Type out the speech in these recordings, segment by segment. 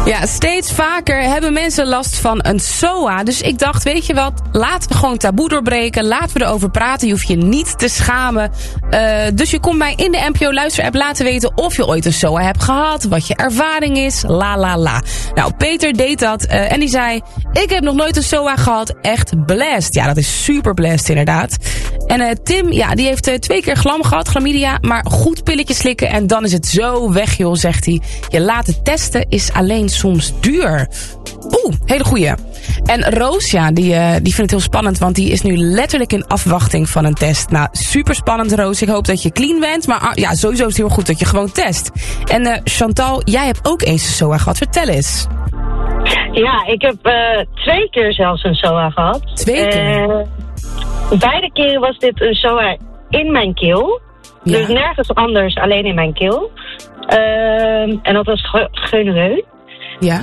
Ja, steeds vaker hebben mensen last van een SOA. Dus ik dacht, weet je wat, laten we gewoon taboe doorbreken. Laten we erover praten. Je hoeft je niet te schamen. Dus je kon mij in de NPO Luister-app laten weten of je ooit een SOA hebt gehad. Wat je ervaring is. La la la. Nou, Peter deed dat en die zei, ik heb nog nooit een SOA gehad. Echt blessed. Ja, dat is super blessed inderdaad. En Tim, ja, die heeft 2 keer glam gehad, chlamydia. Maar goed pilletje slikken en dan is het zo weg, joh, zegt hij. Je laten testen is alleen soms duur. Hele goeie. En Roos, ja, die vindt het heel spannend, want die is nu letterlijk in afwachting van een test. Nou, super spannend, Roos. Ik hoop dat je clean bent, maar ja, sowieso is het heel goed dat je gewoon test. En Chantal, jij hebt ook eens een SOA gehad. Vertel eens. Ja, ik heb 2 keer zelfs een SOA gehad. 2 keer? Beide keren was dit een SOA in mijn keel. Ja. Dus nergens anders, alleen in mijn keel. En dat was gonoreu. Ja.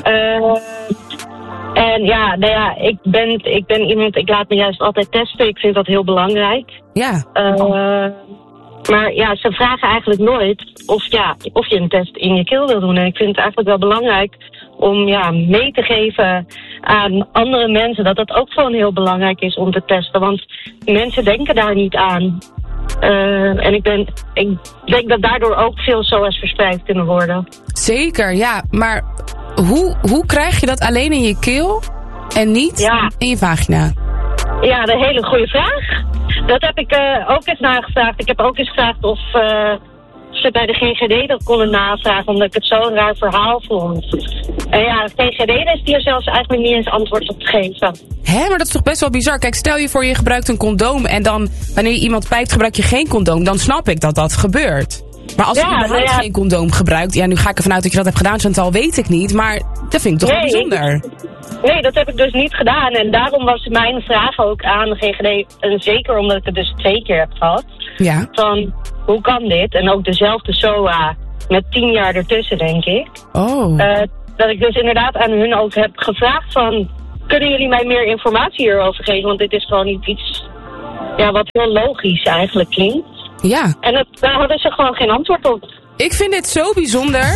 En ja, nou ja, ik ben iemand, ik laat me juist altijd testen. Ik vind dat heel belangrijk. Ja. Maar ja, ze vragen eigenlijk nooit of je een test in je keel wil doen. En ik vind het eigenlijk wel belangrijk om mee te geven aan andere mensen dat het ook gewoon heel belangrijk is om te testen. Want mensen denken daar niet aan. En ik denk dat daardoor ook veel SOA's verspreid kunnen worden. Zeker, ja. Maar hoe krijg je dat alleen in je keel en niet in je vagina? Ja, een hele goede vraag. Dat heb ik ook eens nagevraagd. Ik heb ook eens gevraagd of ze bij de GGD dat konden navragen, omdat ik het zo'n raar verhaal vond. En ja, de GGD is hier zelfs eigenlijk niet eens antwoord op te geven. Hè, maar dat is toch best wel bizar. Kijk, stel je voor je gebruikt een condoom en dan, wanneer je iemand pijpt, gebruik je geen condoom. Dan snap ik dat dat gebeurt. Maar als je überhaupt geen condoom gebruikt, ja, nu ga ik ervan uit dat je dat hebt gedaan, Chantal, weet ik niet. Maar dat vind ik toch wel bijzonder. Nee, dat heb ik dus niet gedaan. En daarom was mijn vraag ook aan de GGD, en zeker omdat ik het dus 2 keer heb gehad, van hoe kan dit? En ook dezelfde SOA met 10 jaar ertussen, denk ik. Dat ik dus inderdaad aan hun ook heb gevraagd van, kunnen jullie mij meer informatie hierover geven? Want dit is gewoon niet iets wat heel logisch eigenlijk klinkt. Ja. En daar hadden ze gewoon geen antwoord op. Ik vind dit zo bijzonder.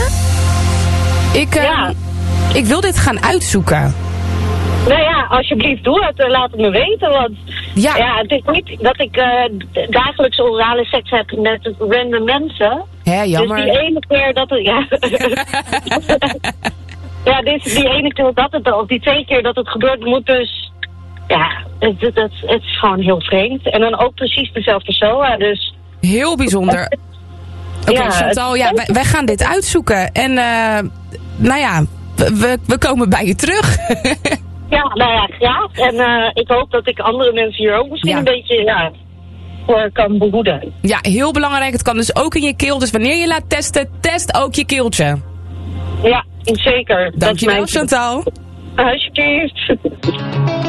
Ik wil dit gaan uitzoeken. Nou ja, alsjeblieft doe het. Laat het me weten. Want het is niet dat ik dagelijks orale seks heb met random mensen. Hè, jammer. Dus die ene keer dat het... dus die ene keer dat het... Of die 2 keer dat het gebeurt moet dus... Ja, het is gewoon heel vreemd. En dan ook precies dezelfde SOA, dus... Heel bijzonder. Oké, Chantal, wij gaan dit uitzoeken. En we komen bij je terug. Graag. En ik hoop dat ik andere mensen hier ook misschien een beetje voor kan behoeden. Ja, heel belangrijk. Het kan dus ook in je keel. Dus wanneer je laat testen, test ook je keeltje. Ja, zeker. Dankjewel, Chantal. Alsjeblieft.